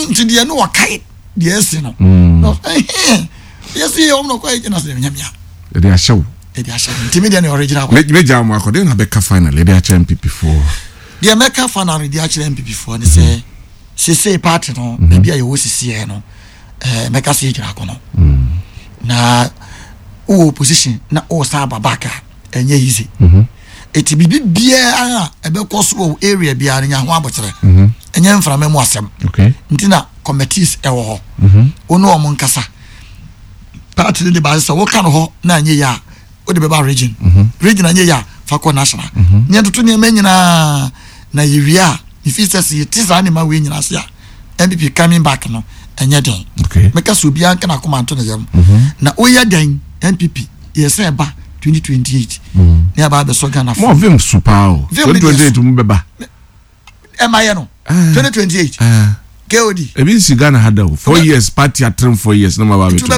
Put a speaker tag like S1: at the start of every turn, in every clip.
S1: into the no kite yes no yes you no quite na se nyamia
S2: they are show
S1: intimidian original
S2: me jam akode na beka final they are MPP for
S1: the America final they are MPP for they say party no maybe I wo sisi no meka se jira ko no na opposition na o sa babaka enye easy eti bibi bia ebe koso area bia nya ho abotire enye mfra memu asem
S2: okay
S1: ntina committees ewo ho onu o mon kasa party de ba so wo kan ho na anye ya o de be ba region region anye ya fa ko national nya tutu ne menyina na yewia if it says it is animal we nyina sia MPP coming back no enye den
S2: okay
S1: meka so bia kan akoma to na yam na oya den MPP yes eba 2028 ne aba be so Ghana
S2: mo vim super 2028 mu beba
S1: emaye no 2028 KOD
S2: ebi si Ghana hada 4 years party atrim 4 years no ma ba beto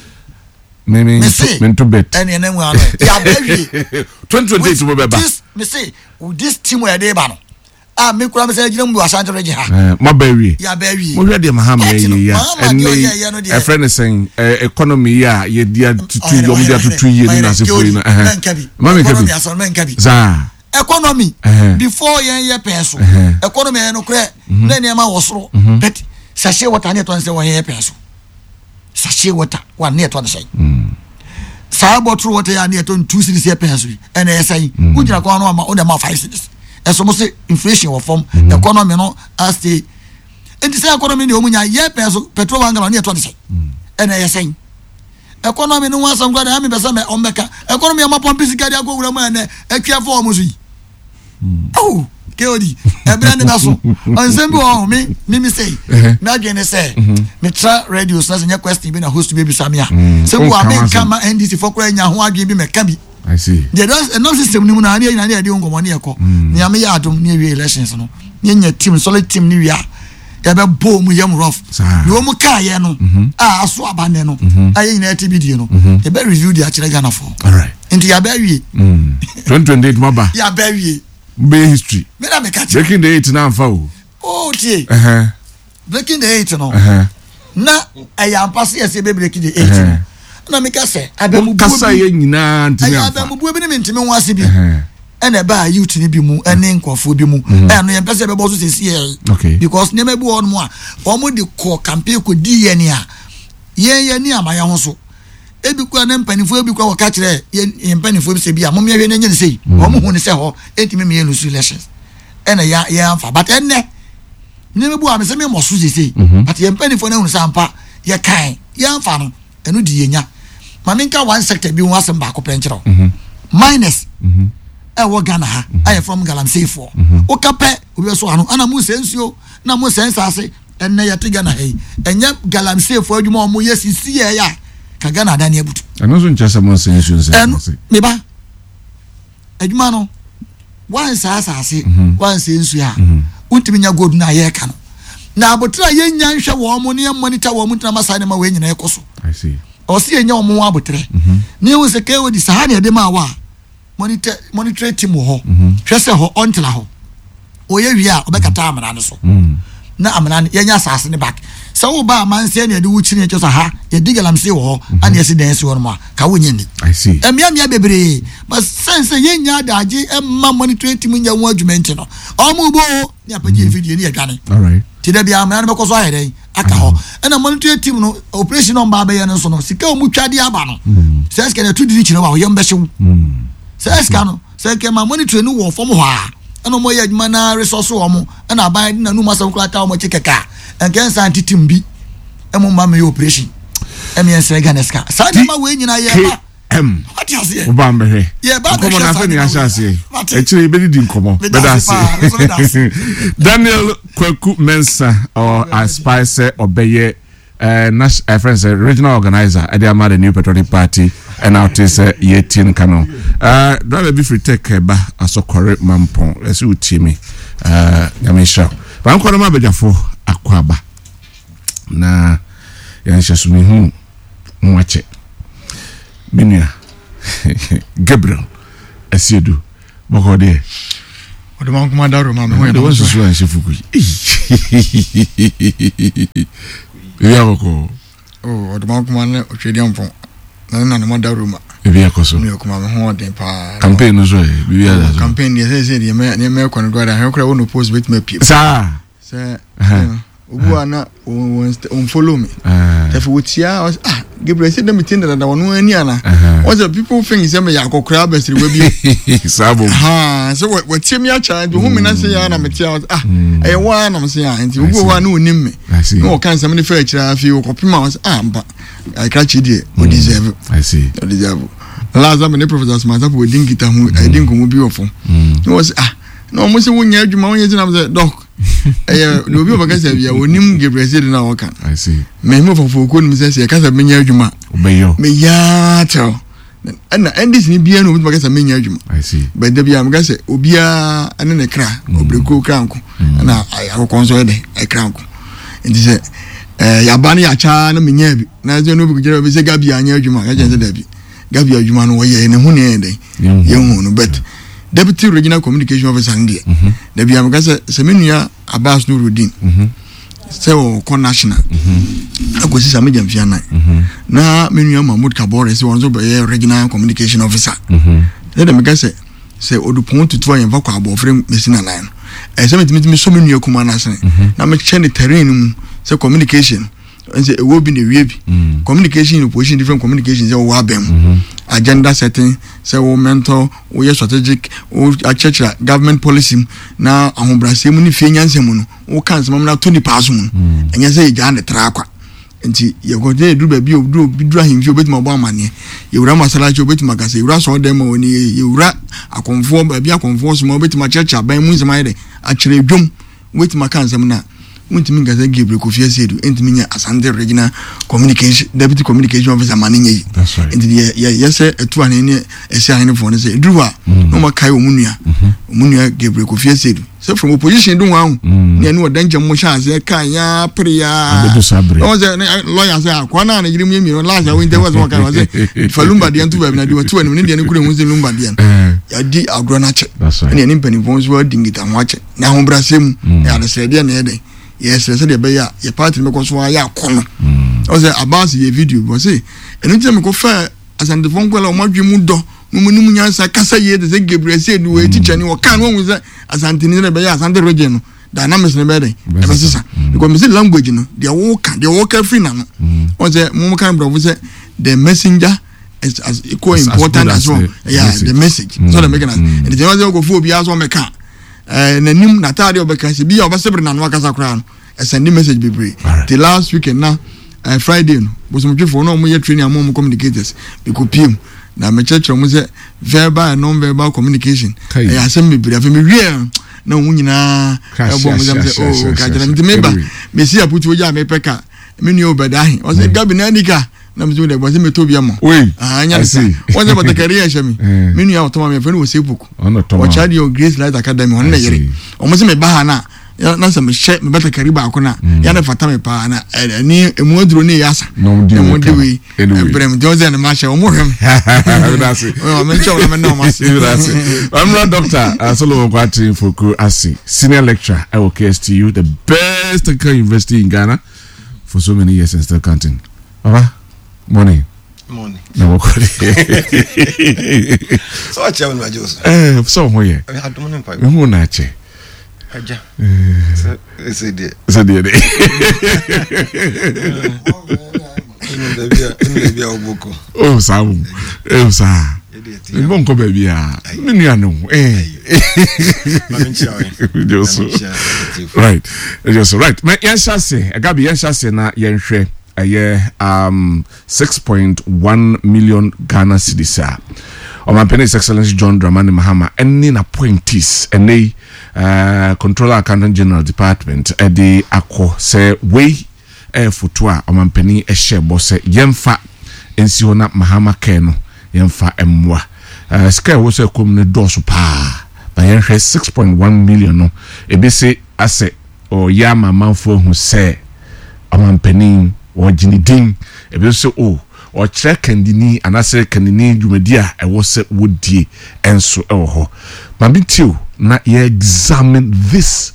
S2: me to bet
S1: ene ene wa no ya bawie
S2: 2028 mu beba
S1: me say this team we dey ba no me kura me say gina mu Ashanti region ha
S2: ma bawie
S1: ya bawie
S2: mo hwe de mahama ya ene e friend saying economy ya ye dia tutu yom dia tutu ye ni na se foi na ma me kabi za
S1: economy before yen penso economy no kre na ne ma wosoro but sachet water ne to say yen penso sachet water wa ne to say sa bottle water ya ne to 2 cities ye penso ene say ujira ko no ma o de ma 5 cities eso mo say inflation wo form economy no as the enti say economy ne omunya ye penso petrol wanga ne to say ene ye say economy no wan some god am be say me ombeka economy am pump sika dia go wura mu ene atwa for omo so yi oh KOD ebrande baso onsembi wo me say na dwene say me tra radio so nya question bi na host bi samia se wo am kama NDC for kura nya ho adwe bi me ka bi
S2: I see
S1: there is no system ni mu na na dey ngomo na yeko ni am ya adom ni wi elections no nya team solid team ni wi a ya be bo mu yam rough ni wo mu ka ye no aso abane no aye nyina TBD no e be review di a kire Ghana for
S2: all right
S1: into ya be wi
S2: 2028 maba
S1: ya be wi
S2: be history
S1: me na me catch
S2: breaking the 8 na amfa o
S1: oh tie breaking the 8 no na aya mpase ese be breaking the 8 na me ka say abamu
S2: kasa ye nyina ntimi amfa
S1: abamu bu bi ni ntimi ho ase bi ene ba youth ni bi mu ene nkofo bi mu eno ye pese be bo so sesi
S2: okay
S1: because ne me bi won mu a omo di ko campaign ko di ye ni a ye ni amaya ho so ebi kwa na mpanifo ebi kwa waka kire ye mpanifo bi se bi a mom ye hwe ne nyene sei omo hu ne se ho entimi me ye lusu elections ene ya amfa but ene ne me bu a me se me mo so sesi but ye mpanifo na hu sampa ye kan ye amfa no eno di ye nya ma me nka one sector bi hu asem ba ko penchero minus wo Ghana ha I from Galamsey for o kape obi so ano ana mu sensuo na mu sensase enne yete Ghana he enya Galamsey for adwuma o mu yesisi ye ya ka Ghana da ne abutu
S2: ano so ncha samo sensuo sense
S1: me ba adwuma no wan sasase wan sensuo ha untimi nya gold na ye ka no na abotra ye nya nhwe wo mu ne monitor wo mu ntama sa ne ma we nyina ekoso
S2: I see
S1: o se nya wo mu abotre ne wo se ke wo di sa ne de ma wa monitor team ho hwese ho ontla ho oye wi a obekata amana ne so na amana ne yenya asase ne back sa wo ba amanse ne de wuchi ne chosa ha ye digalamse wo ane yesi den si wo no ka wo nyeni
S2: I see
S1: emia bebre but sense yenya daji emma monitor team nya wo adwumenti no omo bo ne apaje video ne yadwane
S2: all right
S1: ti da bia amana ne bekoso ayede aka ho na monitor team no operation on ba be ye no so no sika o mu twade aba no sense ke na tudi ni chiro wa wo yem be hyew says cano say ke ma monitor no wo form ho a eno mo ye adwuma na resource wo mo na ban na nu masam krata wo mo chekeka enken santitim bi emo ma me operation emien say ganeska sa de ma we nyina ye ba what you say
S2: oba mbehe
S1: ye ba
S2: komo na fe ni ahase e chire be di nkomo be da se Daniel Kwaku Mensah or Aspire obeye Nash friends regional organizer at the Amada New Patriotic Party and out is Yetin Kano. Driver be free take ba asokore mampon. Let's see what me. Yamisha. But I'm calling my bejafo akwaba. Na yanisha sumi mwache. Minia Gabriel Esiedu Bokode.
S1: the man commander room
S2: the ones who and Shifuku.
S1: Oh, the man commander Australian phone. No mother room.
S2: Maybe a coso. Campaign as well.
S1: Campaign, yes, the American God, I have no post with me people. Sir, who are not follow me. If we see us, Gabriel said them attended that I want no any. What's the people think is a Yako crab as it will be?
S2: Sabo.
S1: So what Timmy child, whom I say, I'm a child. I want, I'm saying, and you go on who name me. I see. No, can't somebody fetch a few copy mouse, but I catch it, who deserve it. I see. I deserve it. Last time, the professors myself with Dinky, I didn't come be awful. It was, no, Monsieur, when you had your money, and I was a dog. No people can say, we are winning Gabriel said in our can. I see. May move for good Mrs. I can't have been your juma. May ya tell. And this need be with Magas and Minjum. I see. But the Biamgas, Ubia and then a cra, Oblico crank, and I have console a crank. And he said, Yabani Achan, Minyabi. Now, you know, we say Gabia and Yajuma, I just Debbie. Gabia Juman way in a honey day. Young, but. Deputy Regional Communication Officer India. The Biamagasa Seminia Abbas Nuruddin. So national. I go see some medium Fiana. Now Minium Mahmoud Kabor is one of the Regional Communication Officer. Then the Magasa say Odupon to try and vocal about frame Messina line. I said to me so many Kumanas. Now make change the terrain so communication. And say it will be the web communication in position different communications or wabem agenda setting say we mentor we strategic or church government policy now ahun brase mu ni fianyanse mu no wo kan se mamna to ni pass mu enya say jan the track enti ye go dey do ba bi odu ahimfi obetima bo amane ye wura masala che obetima kase wura so dem oni ye wura akonfo ba bi akonfo so mo obetima church aban mu nsema ide a kire dwom obetima kan se mu na Untimi Gaza Gabriel Kofi Asedu, Entiminia Asante Regional Communication, Deputy Communication Officer Maninye. That's right. And yes, a 2 and a sign for say, Drua, no more Kai Munia Gabriel Kofi Asedu. So from opposition, do one, near no danger Mosha, Kaya, Priya, all the lawyers are Kwana and Grimmy, last winter was what I was for Lumbardian to have do 2 and Indian couldn't use the Lumbardian. Yadi Agronach. That's right. And an impany phones were ding it and watch it. Now, Brasim, I said, yeah, yes, I said, your party because why I corner. I was about a video, but say, and anytime I go fair as an the phone call on Madrimundo, Mumunia, Casa, the Gabriel said, you were teaching you can't one with that as Antonina Bayas and the region, dynamics in the bed. Because Mr. Language, they walk free now. Was there Momokan Bravo said, the messenger is as equal important as well. Yeah, the message. So the making us. And the other go for Bias on my car. And the new Natalia because be of a separate and Wakasa crown. A sending message be brave. The last weekend now, Friday, was some for no more training among communicators. Because PM, now my church was verbal and non verbal communication. I send me real. No, Munina, remember, Messia put you a pekka. Minio Badai was a Gabinanica. Namzude was in Tobiamo. I see. What about the career? Many out of my friend was a book. Or child your Grace Light Academy on the almost a bahana. Not some share better Cariba Cona. Yana Fatame Pana and near a more drone yas. No, do we? Brem Jose and Masha or more. That's it. I'm not Doctor Solo Quatri for Asi, senior lecturer. I will case to you the best university in Ghana for so many years and still counting. Morning. No, so I tell my Joseph. So, where? I had one pipe. Who nature? It's a dear. It's a dear day. Oh, Sam. Oh, sir. You won't go, baby. Miniano. Right. Just right. My yes, I say, I got yes, I say, na yen share. A year 6.1 million Ghana cedis. On my penny, His Excellency John Dramani Mahama, any appointees, any Controller Accountant General Department, the Akko say way futua on my penny a share boss yemfa ensiona Mahama Keno yemfa emwa. Scare was a common dosu pa by 6.1 million no. Ebese asset or yama manfo who say on my penny. Or Ginny Ding, if you say, oh,
S2: or check kandini anase kandini dwumadi a ɛwɔ sɛ wodie enso ɛwɔ hɔ mabitio na ye examine this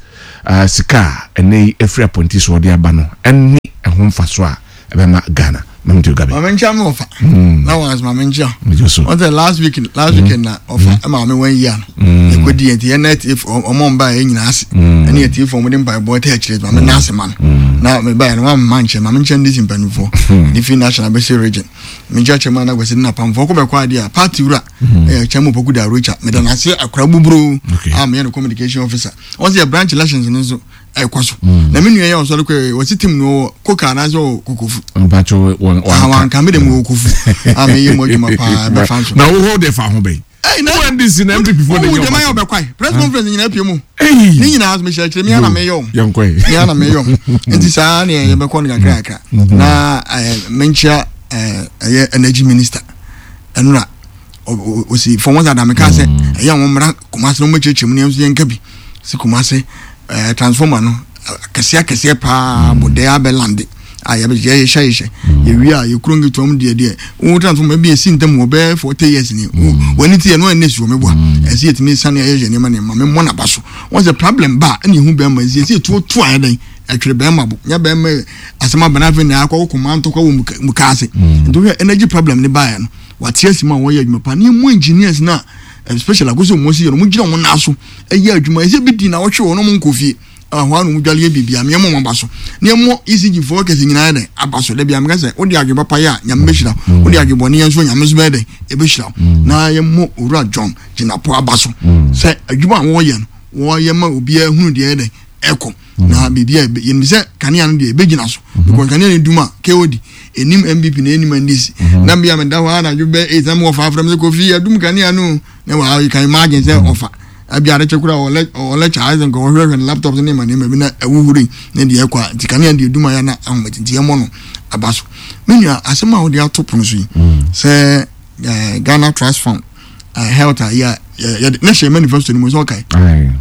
S2: sika ene every appointee so de aba no ene ɛho mfaso a ɛbɛma Ghana mamtio gabe
S1: mamencha me ofa na was mamencha on the last weekend na ofa ma me 1 year no ekodi enti net if omomba enyina ase ene eti for mo de mpa bo ta akire ma me na ase man na me ba no mamencha mamencha ndi simpanufo the national base region me jache man na gwese na pamfo ko be kwa dia party wura chamo poku da rocha me da na ase akra buburo me no communication officer on the branch elections nso ekwaso na me nuye on so ko wasi team no koka na so kokofu
S2: mpacho
S1: wan kamede mu kokofu me ye mo djuma pa be fanso
S2: na wo hold fa ho be na when this in MP before the
S1: you man be kwai press conference nyina apie mu ni nyina as me share me na me yom
S2: yankoi
S1: me na me yom enti sa na ye be ko na kakra na mencha energy minister enura o si for one that me ka say ya won mra Kumasi no mo chechim ne enso ye nkabi si Kumasi transformer no kese pa bode abelande aya be ye hye ye wi a ye krongi tom de wo transformer bi esi ntam wo be 40 years ni woni tie no anesu me bo esi etimi sane ye ne ma ne ma me mo na baso what's the problem ba ani hu be ma esi tu aye den atwere be ma bo nya be ma asema banafe na akwa komanto kwa mu kase ndo energy problem ni ba ya no watie sima wo ye adwuma pa ne mu engineers na especially agoso mo si yo mo gina mo na so eya adwuma ese bi di na wo hwe wo no mo nkofie ahwa no mo dwale bibia me mo mbaso ne mo ECG focus nyina de abaso de bia me kase wo de adwuma pa ya nyam behira wo de adwuma ne yenso nyam so be de e behira na ye mo owura John gina po abaso se adwuma wo ye no wo ye ma obi ahunu de eko na bibia ye ni se kania no de be gina so because kania ne duma KOD enim MVP na enim andisi na bia me da ho na dwube exam wo fa from se kofi adum kania no na wa you can imagine say offer abiare chekura o lecture and go hwe laptop ne ma na awuhuri ne de ekwa tikania de duma ya na ahometi ye mo no abaso menua asema wo de atopono so yi say Ghana Trust Fund health ya na she manifesto ni mo so kai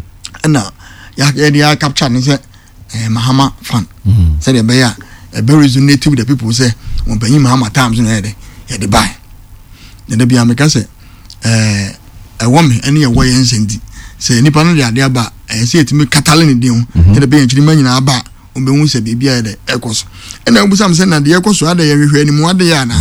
S1: na ya de capture ne say Mahama Fund say de be ya be resonate with the people say won panyi Mahama times no ya de buy de bia me ka say woman any away and sendi say nipa no de ade aba say etimi katale ne din de be yanchiri manyina aba o be hu se bibia de ekoso na obusam se na de ekoso ade ye hwehwe ni mu ade ya na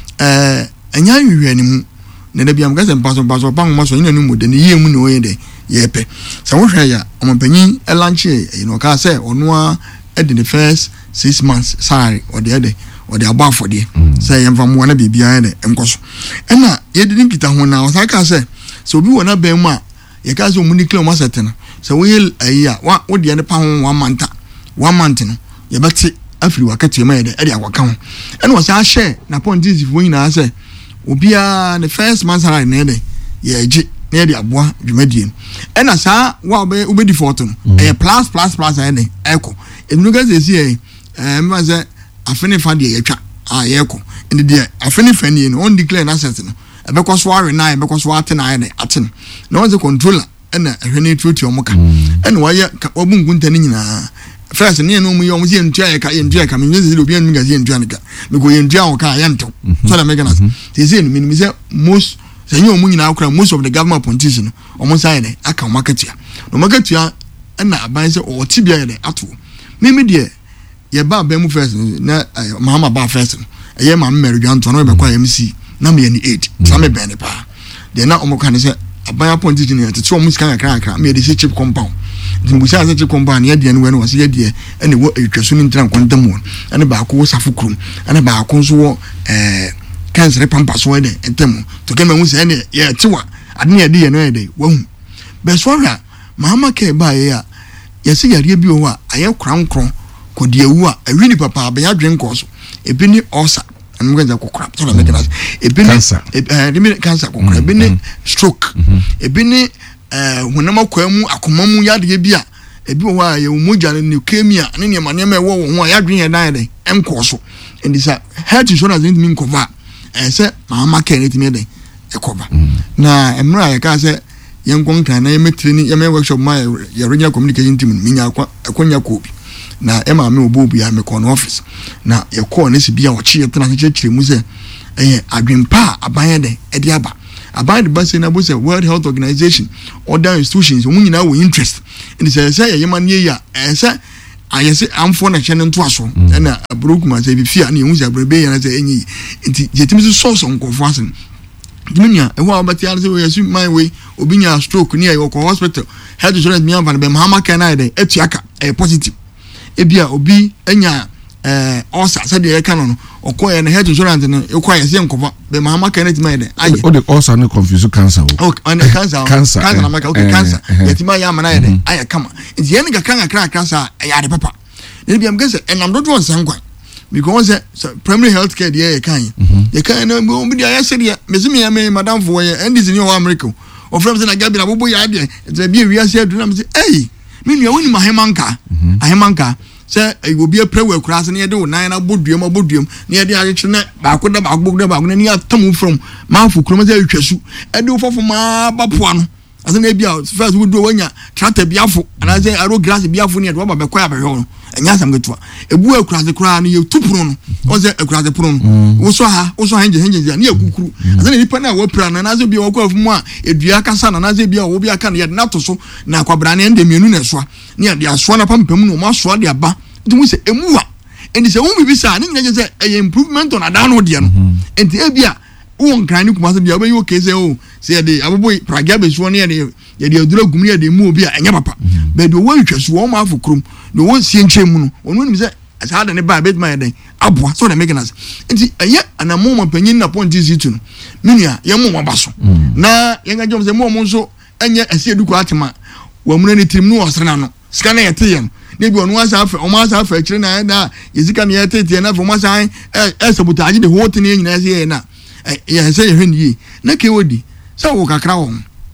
S1: anya hwehwe ni mu ne de bia mgase mpaso pa ngoma so nyina ni mu de ne yemu ne oye de ye pe se wo hwe ya ompanyin elanche ka say ono a de the first 6 months salary o de aba for de say yemfa mo na bibia de enkoso na ye de nkita ho na o sa ka say so bi wona ben mu a ye ka so muni claim asset no so we ayi wa wo de ne pa ho 1 month no ye beti afiri wakati ma ye de akwaka ho ene wo sa share na pontis fo nyina say obia the first month salary na de ye gi na de aboa dwumadie ena sa wa obe default no e plus ayi de eko enu ga se si ma say afene fa de ye twa ye eko ende de afene fa ni no on declare na asset no ebekọ so are na ebekọ so ate na ne ate no one the controller na ehwe tuoti omuka ene waye wabungunta ni nyina first ne no mu yo mu sie ntua ye ka me nyezi obi anu ga sie ntua ne ka me go ye ntua o ka ya nto so na me gana se no me say most say nyo mu nyina akura most of the government politicians no omo sai ne aka marketia no marketia na aban say o tibia ye ato me de ye ba mu first na Mahama ba first ye ma mmeredwa nto no be kwa MC na me ni 8 na me ben pa de na omoka ne se abaya ponti ni ate so musika kakra me de se chip compound de musa se chip compound ye de ne we no wase ye de ene wo etwaso ni ntran kwanta mu ene ba ko safo krum ene ba ko so wo cancer pampa so de entem to ke me hu se ene ye tiwa ade ye de ye no ye de wo hu be so hwa Mahama ke ba ye a ye se yare bi o a aye krankron ko de ewu a awi ni papa be ya dwen ko so ebi ni osa and we're going to crap. So make us a cancer, cancer, a bini stroke, a bini when I'm a quemu, a common yard yabia, a bit why you muja and leukemia, and any man never won why I drink a diet, and corso. And this head to show us in mean cover. And said, Mamma can it me a cover. Now, I'm right, I say, young Gongtan, I met training, I may workshop my original communication team, Minya, a Konya Kopi. Na ema me obobu ya me kon office na ye call ne sibia o chi yetna che chire mu se adwempa aban de edi aba aban de base na bo say World Health Organization other institutions omunyina wo interest and say yema ne ya say ayese amfo na hye nto aso na abrokuma say bi fia na ehun say abrebe ya na say enyi nti jetimi so nkofo asen Dunya, a while but the answer was my way, Obinia stroke near your hospital. Head insurance me and be Mahama Canada, Etiaka, a positive. Ebia Obi, Enya, Osa, said the canon, or coy and head insurance and acquire some cover, the Mahama Canada made. I
S2: also no confused cancer. Oh, and cancer, cancer,
S1: cancer, yet my yaman, I come. It's the end of crack cancer, I had a papa. Maybe I'm guessing, and I'm not one sanguine. Because primary health care you can be the said Messi Madame for and this in your America or from the Gabby Abu idea to be real said to them say hey mean you win my hemanka say it will be a prayer class near do 9 abodium near the direction back with the back book the back near Tomu from Mafu Chromazel Chesu and do for my bapuano as an ABL first would do when you try to be awful and I say I wrote grass be awful near Robert Bequia Enyasa mgetwa ebu akura de kura na ye tupuru no o ze akura de puru no wo so hanje na yakukuru asa na nipa na wo pra na nazo bi wo kwa afumu a edua kasa na nazo bi a wo bi aka na ye na to so na akwabra na ende mienu na so na de aso na pampam no mo aso de aba nti se emuwa endi se wo bi bisa ni nyanya se e improvement on ada no de no enti e bia wo nkran ni kuma se bia obeyi okay se o se de abobo pragia be so na ye de adura gum ne de mu obi a enya papa be de wo ntwaso wo ma afokrum no won sie nchemu no onu nim se asa da ne ba bet my den aboa so na making us enti eye anamo ma panyin na point Z2 no menua ye mo baso na ye nga jom se mo nso enye ase eduko atema wa muna ni tim no osrena no sika na yete ye no na bi onu asa afa o ma asa afa kire na na yezika na yete tie na fo mo asa sabotage de ho tene nyina se ye na ye se ye hwani na ke wodi sa wo kakra wo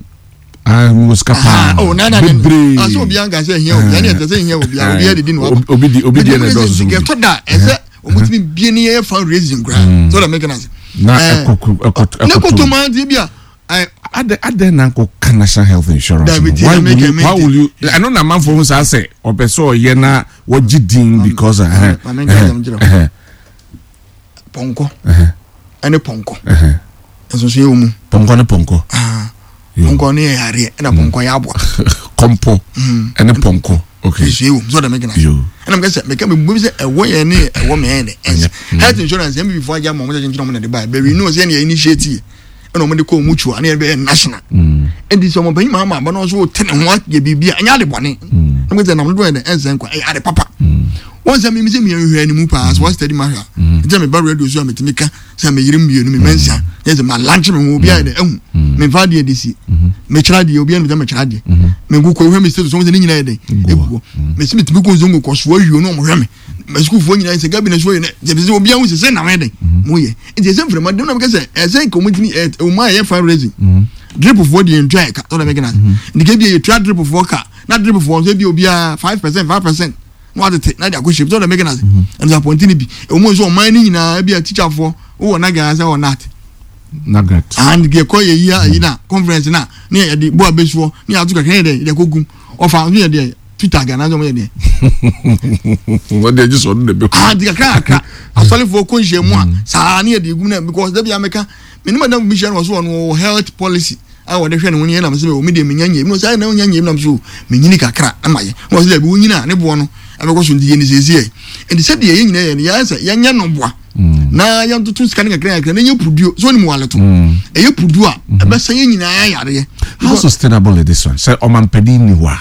S2: Muskapa.
S1: Oh, no. So Bianca say here, Bianca say here, Bianca didn't
S2: obedient
S1: does get to that. And that would be near fundraising ground. So that making us.
S2: Now, I then uncle National Health Insurance. Why will you? I know the man for whom I say, or Peso Yena, what you did because
S1: Ponko and a Ponko. As you see,
S2: Ponko and Ponko.
S1: Ponko ne yare na ponko ya abwa
S2: kompo ene ponko okay
S1: so that make you and I'm going to say make me say e wo ye ne e wo me ne health insurance em before ja mo je njino mo na de buy but we know say any initiative and mo de ko mutual and be national and this mo ban ma ba no so tene ho ye bibia anya de bone I'm going to say na mo do en ensen kwa e ade papa once me say me hwe ni mu pass what study ma hwa nje me ba radio so ametimika say me yirim bienu me mensa yes ma lunch me mo bia de ehu me va de disi me chira de obi anu me chira de me gu ko hwe me say so ni nyina de egu me si me timi ko zongo ko so hwe no mo hwe me school fo nyina say gabi na so ye je be obi anu say na me de mo ye it is from dem na me say e say community o ma ye fundraising drip of what you enjoy ka to na me gina ndi gabi ye try drip of work na drip of work say bi obi 5% no other take na dia go ship so na making us and the appointee bi e mo so man ni nyina bi a teacher for wo na ga say or not
S2: nugget
S1: and ge ko ye yi na conference na ye de bo abesuo ni atuka kan de kogum ofa ni de Twitter ga na zo mo ye de
S2: what they just on the be
S1: de kaka asole for ko nje mu a sa na ye de gum na because da bi ameka me ni madam mission was on health policy I want to share when you know, medium in no say no yan so menyini kakra amaye was there be wunyina ne bo no abeko so ndiye ni sese and said the yin na answer yan no boa na yan to scan kakra na yan puduo so ni mo waleto e ye pudu a ebe san yin nyina ya yare
S2: how sustainable is this one say o man pedi ni wa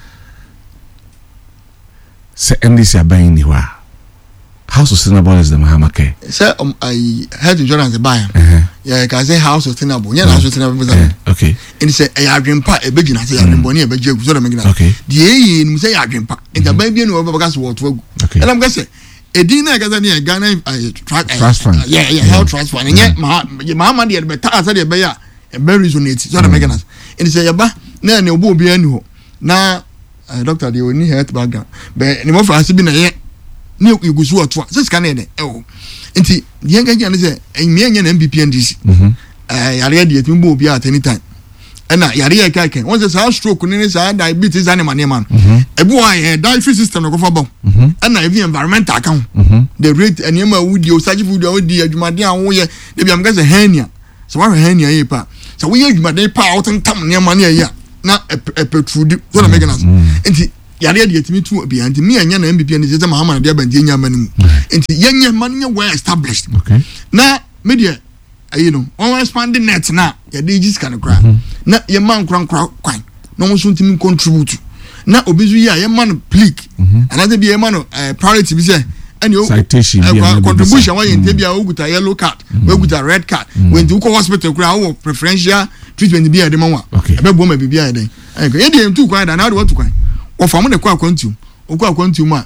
S2: say ndc aban ni wa how sustainable is the Mahama care?
S1: Say I health insurance buy. Yeah, can say how sustainable. Yeah, sustainable.
S2: Okay.
S1: And say I dream pa e begin say I dream boni e beje so da megina.
S2: Okay.
S1: The mu say I dream pa. And the baby no over because what to. And I'm going to say e din na gaza ni Ghana
S2: trust fund.
S1: Yeah, health trust fund. Yeah, Mahama dey better as dey be ya e be resonate so da megina. And say yaba na na obo obi ani ho. Na doctor dey oni health background. But ni mo fa asibi na ye ni igusu oto a sika na de enti yenga gya ne se me anya na MPP NDC yare de etimi bo obi at any time
S3: ena yare ya kai once say stroke ni say diabetes animal man ebu wa dietary system no go for bon ena even environmental account the rate animal wudi o saji food o di adwumade anwo ye de bi am ga say hernia so wa hernia ye pa so we adwumade pa out ntam animal na ye na petrudi so na meganas enti yare de yetimi tu bi anti me anya na MBP ni say Muhammad de banje nya manu enti yenye man nya well established na media you know on expanding net na ya dey just kan kra na ye man kran kwan na won so ntimi contribute na obizu ya ye man plique another be ye man priority be say and you
S2: citation
S3: contribution why you bia oguta yellow card oguta red card when you go hospital kra wo preferential treatment be ya de manwa e be ma bibia ya den ye dey ntu kwan da na what kwan o fam ne kwa kwantu okwa ma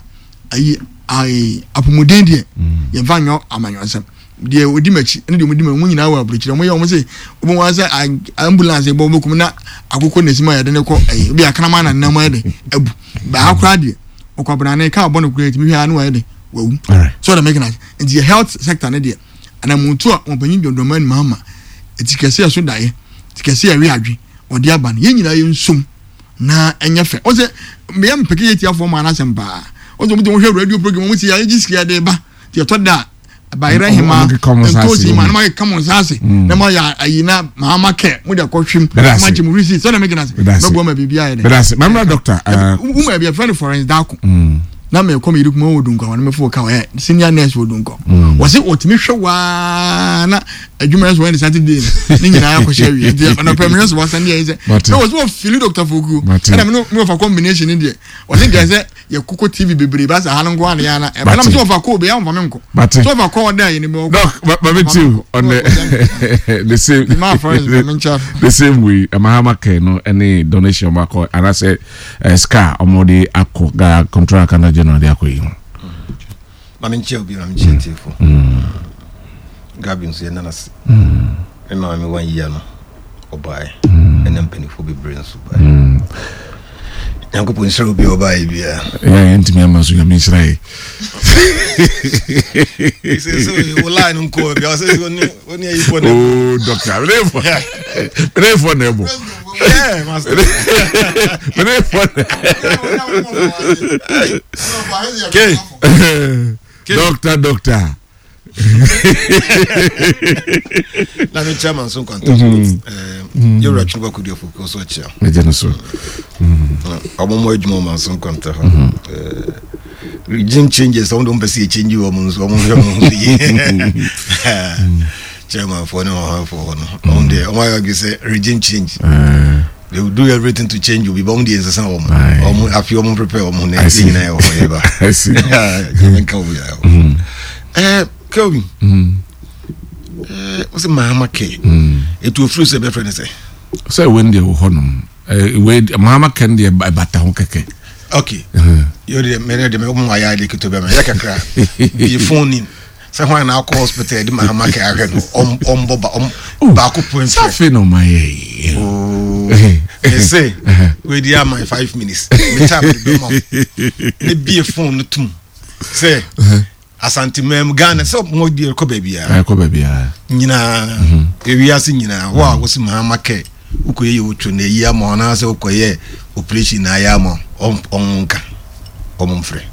S3: ai apomuden de ye vanyo amanyonsam de odi machi ne de odi ma munyina wa abrochire mo ye o say obo wa say ambulance e bo bokum na akoko nesima ya de ne ko bi akana ma na nnam ya de abu ba akura de okobra na ka abon kura timi hwa na wa de wawu so the making in the health sector ne de ana muntu a ompanyin dondoma ni mama etikese so dae etikese ya wi adwe odi aba ye nyina ye nsum na enye fe o say me am peke ye tia for ma na semba o so mo hwe radio program mo ti ya jiski de ba ti to da bayira hima entozi ma na ma come sase na ma ya ayina mama ke mo de kwhwim ma ji mu receipt so na make na se no ma bibia ye de
S2: that's remember doctor
S3: uma be friend foreign dako na me come yiru mo wodun kwa na me fo ka we senior nurse wodun kwa was it otimi hwa na adwuma so when Saturday ni nyina ya ko shewi na permanence was and there no was what feel doctor Fogu na me for combination in there was it there ye kuko TV bebre ba sa hanan kwa na ya na e na me so for ko be ya mfa me nko so for ko there ni me
S2: but me too on the same
S3: my friends
S2: the same way Mahama K no any donation ba ko and I say scar omodi akọ control kana general de akoyi
S4: maminche obi maminche tifo gabi nso yana nase eno me 1 year no obai enem penifo be brain so bai yanko po nsero bi obai bia
S2: ya ntimi amaso ya misrai
S4: so online nko bia so oni ayi po
S2: oh doctor brefo nebo
S4: yeah master
S2: doctor
S4: na me chairman so contact you right no could you focus on chair
S2: me jeno so
S4: omo edmo man so contact regime changes on don't be change you omo so chairman for no on there omo say regime change they will do everything to change you be bound the sense of I feel prepare next thing na whatever I see Kelvin what's Mahama K it will free be friend
S2: say when they ho honum we Mahama K dey bata ho keke
S4: okay you dey me dey me mo ya dey kito be me ya kakra be phone in say when na call hospital dey Mahama K ahwe no boba ba ko point
S2: safe no my
S4: they say we dey my 5 minutes me tap the mom ne be phone no tum say Asante mem Ghana so mo di ko bebia nyina ewiase nyina ho a wo se Mahama K ukoye wotu na yi ama na se ukoye operation na ya ama onka omomfre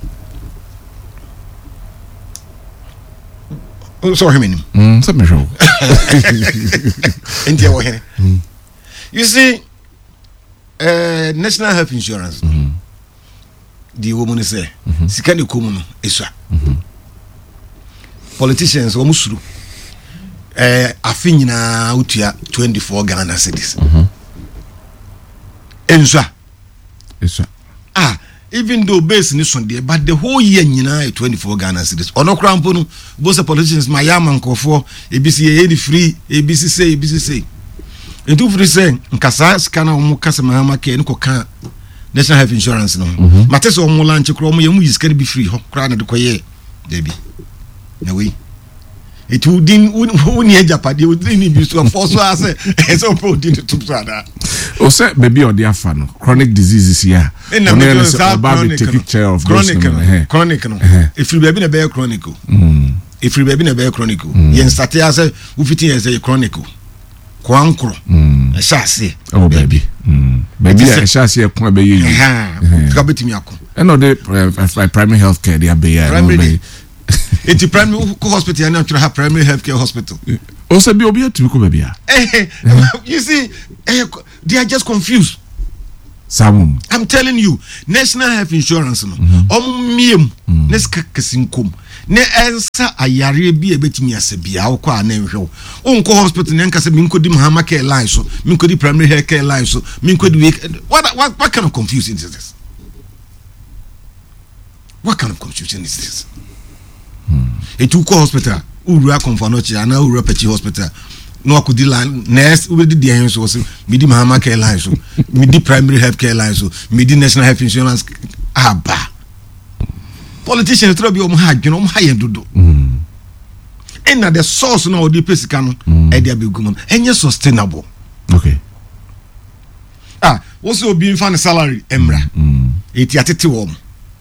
S4: so him
S2: so me show
S4: India wo here you see national health insurance the woman say sika ne komu no esua politicians wo musuru afinyina utua 24 Ghana cedis ensua even though base ni sonde but the whole year nyina 24 Ghana cedis ono krampo no both politicians mayama nkofo ebisi ye free ebisi say entu free say nkasa skana wo kasa Mahama K nko ka national health insurance no matese wo mo lanche kro mo ye mu yiska be free ho kra na de koye debi na we it wouldn't uni japade wouldn't be so force as so protein to brother
S2: o say baby or their fan chronic diseases here about to take care of
S4: chronic no if you be na be chronic if you be na be chronic yen start as we fit as a chronic kwankro a chassis.
S2: Oh, baby. Baby, a chassis, a point, baby.
S4: Kabetimi ako.
S2: And the primary health care, they are primary.
S4: It's primary hospital, and not to have primary health care hospital.
S2: Also, be obedient to baby.
S4: You see, they are just confused.
S2: Some.
S4: I'm telling you, national health insurance, no. Neska kasinkum. Ne ensa ayare bi ebetimi asebia akwa na nhwe. Onko hospital ne nka se minkodi Mahama care line so, minkodi primary health care line so, minkodi what kind of confusion is this? What kind of confusion is this? Etuko hospital, Ura Konfanochi, and now Ura Pechi hospital. No akudi line nurse we did the line so midi Mahama care line so, midi primary health care line so, midi national health insurance aba. Politicians try to be high and do. And the source now the pesicano, and they be good and you're sustainable.
S2: Okay.
S4: Also being found a salary, Emra. It yatiti warm.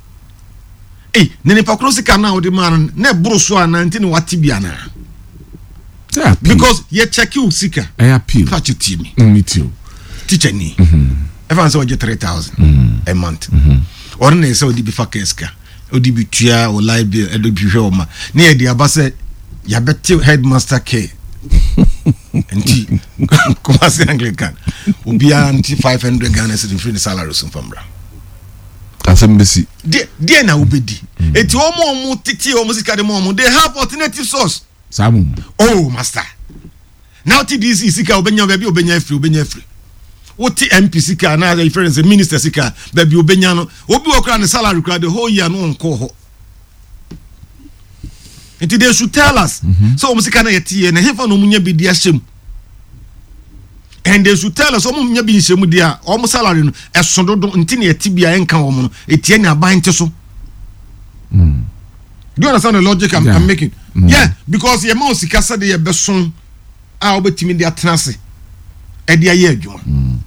S4: Nene Pacrosica now the man, ne brosua 19 watibiana. Because ye check you seeker.
S2: I appeal.
S4: Catch you team.
S2: Me too.
S4: Teacher me. Everyone saw you 3,000 a month. Or ne so di before Keska. Odibi tua or live bill edobi hwoma near the abase ya beti headmaster care enti komase Anglican obi anti 500 Ghana cedi free salary so fambra
S2: asembesi
S4: de na obedi eti omo titi omo sika de omo they have alternative source
S2: samu
S4: oh master now TDC sika obenya free What MP sika na the difference minister sika baby obenya no obi okra ne salary kra the whole year no nko ho. Until they should tell us so sika na yeti na hefa no munya bi dia hyem. And they should tell us so munya bi hyem dia o salary no esododo nti na yeti bia enka wo no etie na ban te so. Do you understand the logic I'm making? Yeah, because your mouse sika say the beson a obetimi dia tenase e dia ye adwuma.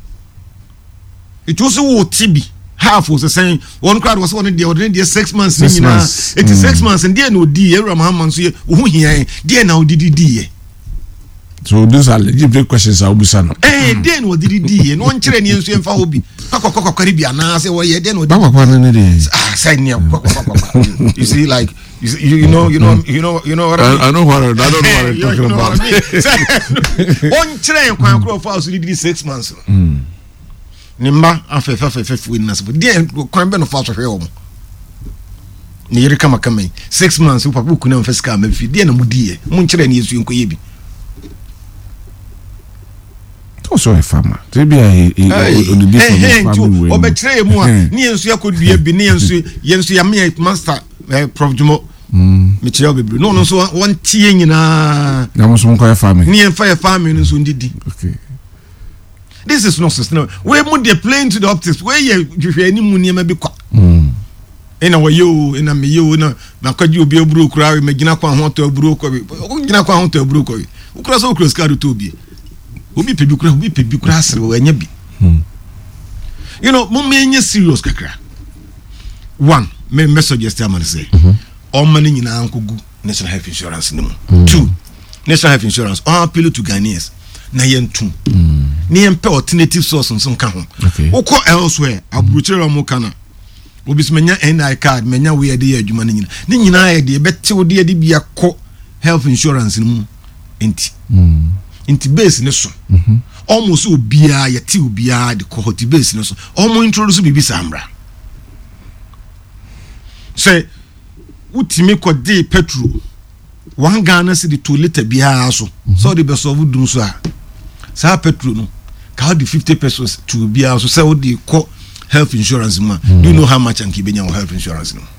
S4: It was a TB. Half was saying one crowd was one the 6 months. 6 months. It is 6 months and dear no dear Ramaman so who here dear now did.
S2: So those are legitimate questions. I'll be son.
S4: Then what did he no one train you and for hobby. Caribbean now say well yeah then what you see like you know what
S2: I know what I don't know what I'm talking about.
S4: One train can grow fast did 6 months. Nimba afefe witness but there kwan be no fa so hwe o ni yiri kama 6 months upa buku na mfeska ma fi there na mudie mu nkire na yesu enkoye bi
S2: to so e fama te bia onibi
S4: family obetre mu a ni ensu yakodua bi ni yensu ya me master prof Jumo me kire bebre no so won tie nyina
S2: na mo so nkoye family
S4: ni en fa family no so ndidi.
S2: Okay.
S4: This is not sustainable. We move the plane to the optics. Where you any money maybe kwa. In our you in a me you na kwaju obi oburu kura me gina kwa hoto oburu ko bi. Gina kwa hoto oburu ko bi. Ukura so ukura ska to bi. Obi pebi kura asre we anya bi. You know, mo menye serious kakra. One, me message just am say. All money nyina ankogu national health insurance no. Two, national health insurance all appeal to Ghanaians. Na yentum ni yempe alternative source nso nka ho ukọ elsewhere aburuchira mo kana obi menya NI card menya we de adwuma ne nyina ye de betew de de bia kọ health insurance mu enti base ne so almost obia yeti obia de kọ hoti base ne so almost introduce bibi samra say utimi kọ de petrol 1 Ghana cedi 2 liter bia so the best of dum so a sa petrol no ka di 50 pesos to bia so say the co health insurance ma do you know how much and kibenya health insurance no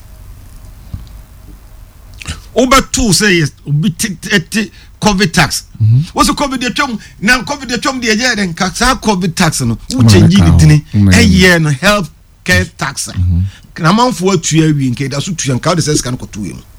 S4: over to say yes COVID tax what's the COVID the term now COVID the term the year then ka sa COVID tax no who change the thing a year no health care tax na man for tua wi nke da so tua ka de say scan ko tuwe mu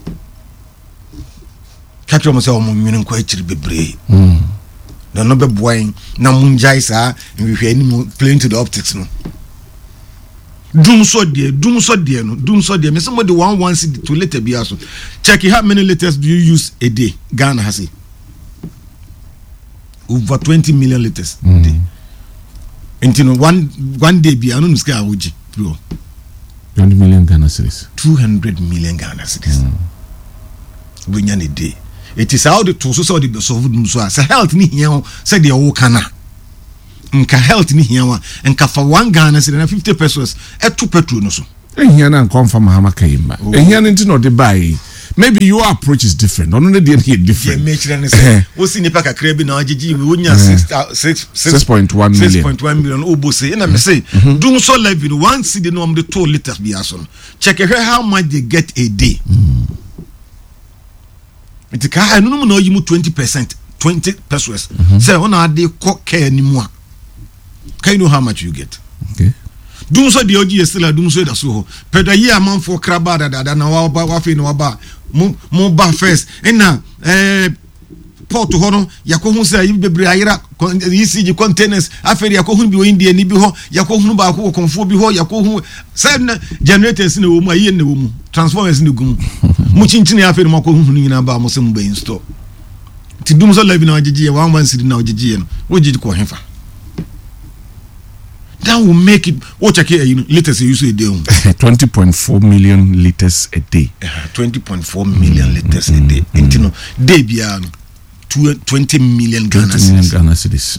S4: catch mo say o mo nwene ko akiri bebre na no be boy na munjai sa we hwe ni mu playing to the optics no dum so de me say mo de 1 cedi to later be aso check how many liters do you use a day Ghana has it over 20 million liters a day. And you know, one day be anu nuska awoji bro.
S2: 20 million Ghana cedis.
S4: 200 million Ghana cedis. We a day. It is how the toso so the so say health ni here say the wo kana. Nka health ni here nka for 1 Ghana cedis na 50 pesos e to petrol no so.
S2: Ehia na confirm Mahama Kayima. Ehia nti no de buy. Maybe your approach is different. Ono ne dey different.
S4: Yeah, make sure say o si nipa kakra bi na agigi we wonya
S2: 6.1 million.
S4: 6.1 million obo say na me say do so live in 1 cedi no am the 2 liters bi aso. Check how much they get a day. It ka anu no yimu 20%, 20 pesos. Say ona dey care ni mu a. Can you know how much you get?
S2: Okay.
S4: Dum so the OG still a dum so da so. Peda yi amam for kraba da na wa fe no wa ba. Mo ba first. Na port ho no yakohu say yi bebre ayira ECG containers aferi yakohu bi o India ni bi ho yakohu ba ko konfo bi ho yakohu say generators na wo mu ayi na wo mu transformers na gum mu chinchini aferi mo ko hu nyina ba mo se mu ba install ti dum so live na ogigi 1 cedi na ogigi no wo gigi ko hefa. That will make it. What check here, liters you say a day.
S2: 20.4 million liters a day.
S4: 20.4 million liters a day. And you know, day beyond 20 million Ghana cedis.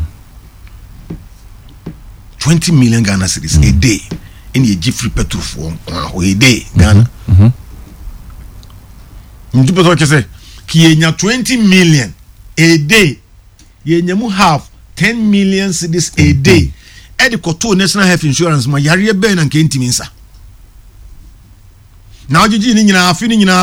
S4: 20 million Ghana cedis a day. In a Jeffrey petrol for a day, Ghana. You put what you say? Kenya 20 million a day. You have 10 million cedis a day. Edi koto national health insurance ma yare be na nke ntimi nsa na ogigi ni nyina afi ni nyina